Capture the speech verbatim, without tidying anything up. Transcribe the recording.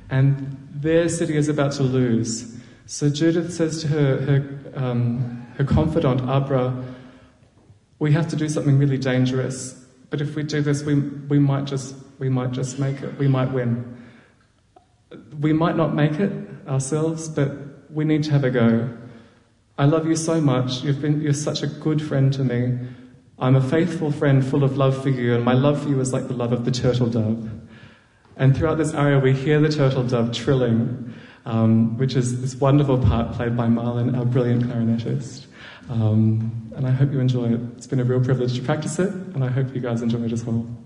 and their city is about to lose. So Judith says to her, her, um, her confidant, Abra, we have to do something really dangerous, but if we do this, we, we, might just, we might just make it, we might win. We might not make it ourselves, but we need to have a go. I love you so much, You've been, you're such a good friend to me. I'm a faithful friend full of love for you, and my love for you is like the love of the turtle dove. And throughout this aria we hear the turtle dove trilling, um, which is this wonderful part played by Marlon, our brilliant clarinetist. Um, and I hope you enjoy it. It's been a real privilege to practice it, and I hope you guys enjoy it as well.